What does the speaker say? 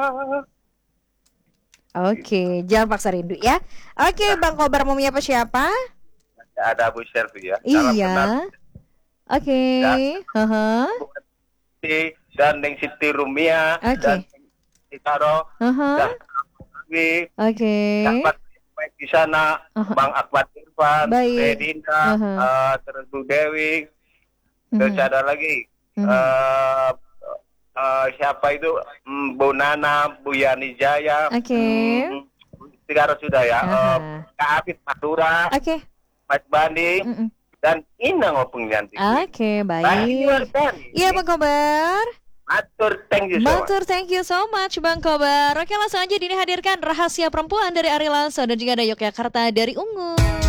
Oke, jangan paksa rindu ya. Oke, Bang Kobar mau menyapa siapa? Ada Bu Shelfie ya. Salam kenal Iya. Oke. ya. Heeh. Dan Neng Siti Rumia dan Oke. Neng Taro Heeh. dan Kami Oke. dapat baik di sana Heeh. Bang Akbar Irfan, Baik. Redinda, Heeh. terus Bu Dewi, terus Mhm. ada lagi Mhm. siapa itu Bu Nana, Bu Yani Jaya, Oke. tiga sudah ya. Aha. Kak Afif Madura, Oke. Mas Bandi Mm-mm. dan Inang Opung Yanti. Oke, Baik, baik. Iya, Bang Kobar. Matur, thank you so much. Matur, thank you so much Bang Kobar. Oke, langsung aja Dini hadirkan Rahasia Perempuan dari Ari Lasso dan juga ada Yogyakarta dari Ungu.